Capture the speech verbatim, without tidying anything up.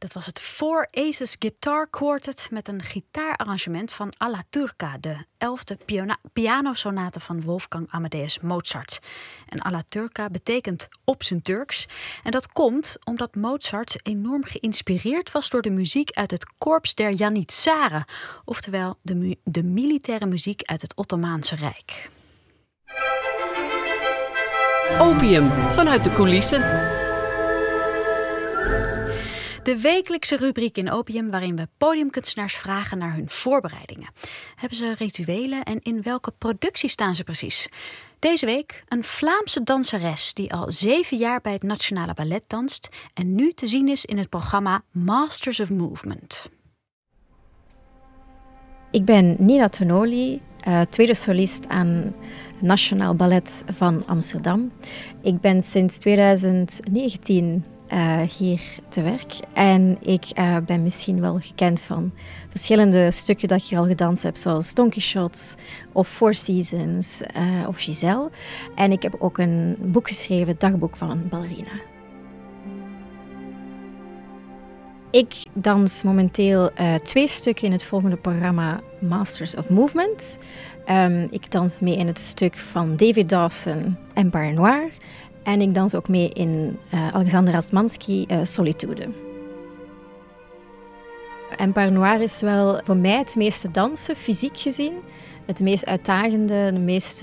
Dat was het Four Aces Guitar Quartet met een gitaararrangement van Alla Turca, de elfde piano- pianosonate van Wolfgang Amadeus Mozart. En Alla Turca betekent op zijn Turks. En dat komt omdat Mozart enorm geïnspireerd was door de muziek uit het Korps der Janitsaren, oftewel de, mu- de militaire muziek uit het Ottomaanse Rijk. Opium vanuit de coulissen. De wekelijkse rubriek in Opium waarin we podiumkunstenaars vragen naar hun voorbereidingen. Hebben ze rituelen en in welke productie staan ze precies? Deze week een Vlaamse danseres die al zeven jaar bij het Nationale Ballet danst en nu te zien is in het programma Masters of Movement. Ik ben Nina Tonoli, uh, tweede solist aan het Nationaal Ballet van Amsterdam. Ik ben sinds twintig negentien uh, hier te werk en ik uh, ben misschien wel gekend van verschillende stukken dat ik hier al gedanst heb, zoals Don Quixote of Four Seasons uh, of Giselle. En ik heb ook een boek geschreven, het dagboek van een ballerina. Ik dans momenteel uh, twee stukken in het volgende programma Masters of Movement. Um, ik dans mee in het stuk van David Dawson, Empire Noir. En ik dans ook mee in uh, Alexander Rasmansky, uh, Solitude. Empire Noir is wel voor mij het meeste dansen, fysiek gezien. Het meest uitdagende, de meest